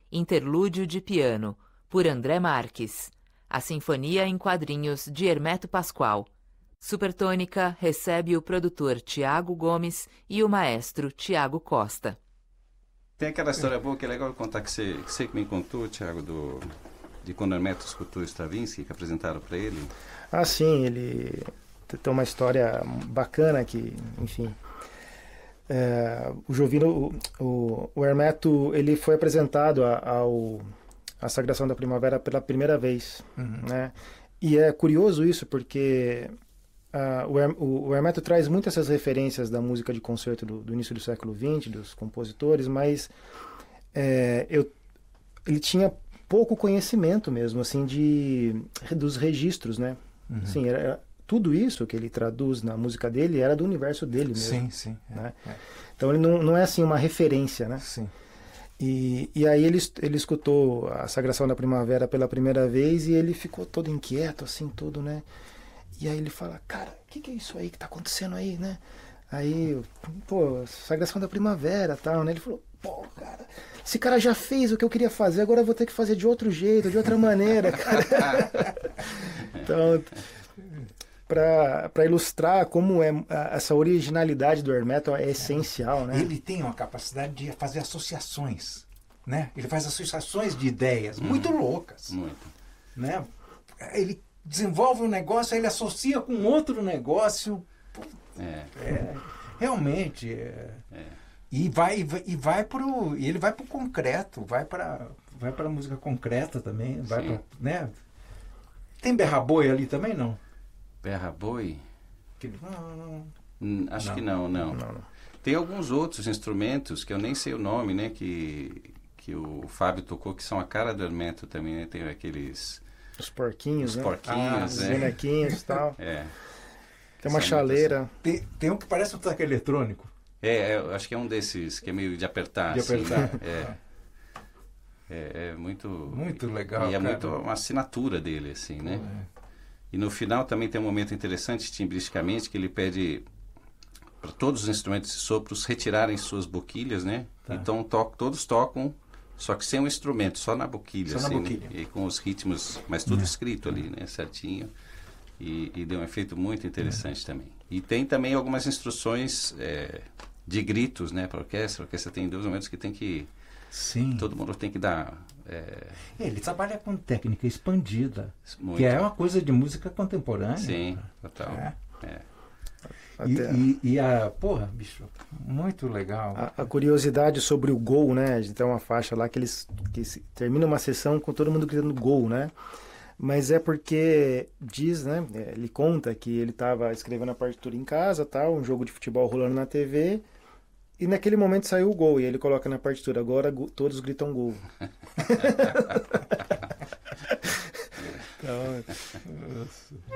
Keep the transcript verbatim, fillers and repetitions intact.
Interlúdio de piano, por André Marques. A Sinfonia em Quadrinhos, de Hermeto Pascoal. Supertônica recebe o produtor Tiago Gomes e o maestro Tiago Costa. Tem aquela história boa que é legal contar, que você que, você que me contou, Tiago, do, de quando o Hermeto escutou Stravinsky, que apresentaram para ele. Ah, sim, ele tem uma história bacana que, enfim... É, o Jovino, o, o, o Hermeto, ele foi apresentado a, ao a Sagração da Primavera pela primeira vez, uhum. né? E é curioso isso porque uh, o, Her, o, o Hermeto traz muitas essas referências da música de concerto do, do início do século vinte, dos compositores, mas é, eu, ele tinha pouco conhecimento mesmo, assim, de, dos registros, né? Uhum. Assim, era, tudo isso que ele traduz na música dele era do universo dele mesmo. Sim, sim. É, né? é. Então ele não, não é assim uma referência, né? Sim. E, e aí ele, ele escutou a Sagração da Primavera pela primeira vez e ele ficou todo inquieto, assim, todo, né? E aí ele fala, cara, o que, que é isso aí que tá acontecendo aí, né? Aí, pô, Sagração da Primavera e tal, né? Ele falou, pô, cara, esse cara já fez o que eu queria fazer, agora eu vou ter que fazer de outro jeito, de outra maneira, cara. Então... para ilustrar como é a, essa originalidade do Hermeto é essencial, né? Ele tem uma capacidade de fazer associações, né? Ele faz associações de ideias hum, muito loucas, muito, né? Ele desenvolve um negócio, ele associa com outro negócio, é, é realmente, é, é. e vai e vai pro, e ele vai pro concreto, vai para vai para música concreta também, vai pra, né? Tem berra boi ali também não? Berra boi? Que... Não, hum, acho não. que não não. Não, não. Tem alguns outros instrumentos que eu nem sei o nome, né? Que, que o Fábio tocou, que são a cara do Hermeto também, né? Tem aqueles... Os porquinhos, os né? porquinhos, ah, né? Os bonequinhos e tal. É. Tem uma chaleira. Assim. Tem, tem um que parece um toque eletrônico. É, é, eu acho que é um desses que é meio de apertar. De assim, apertar. Né? É. É, é muito... Muito legal, E é cara. muito uma assinatura dele, assim, né? É. E no final também tem um momento interessante, timbristicamente, que ele pede para todos os instrumentos de sopros retirarem suas boquilhas, né? Tá. Então to todos tocam, só que sem o instrumento, só na boquilha, só assim, na boquilha. Né? E com os ritmos, mas tudo É. escrito ali, né? Certinho. E, e deu um efeito muito interessante é. também. E tem também algumas instruções é, de gritos, né? Para a orquestra. A orquestra tem dois momentos que tem que... Sim. Todo mundo tem que dar... É... Ele trabalha com técnica expandida, Muito. que é uma coisa de música contemporânea. Sim, total. É. É. E, e, e a... Porra, bicho, muito legal. A, a curiosidade sobre o gol, né? A gente tem uma faixa lá que eles que se, termina uma sessão com todo mundo gritando gol, né? Mas é porque diz, né? Ele conta que ele estava escrevendo a partitura em casa, tal, um jogo de futebol rolando na T V... E naquele momento saiu o gol, e ele coloca na partitura, agora go, todos gritam gol. Então,